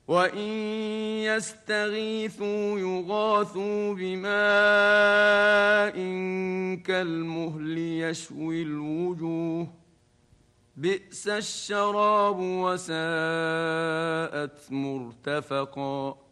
وإن يستغيثوا يغاثوا بماء كالمهل يشوي الوجوه بئس الشراب وساءت مرتفقا